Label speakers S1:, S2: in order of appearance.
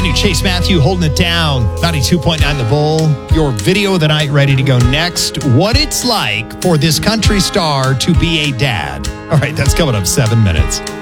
S1: Brand new Chase Matthew holding it down. 92.9 The Bull. Your video of the night ready to go next. What it's like for this country star to be a dad. All right, that's coming up 7 minutes.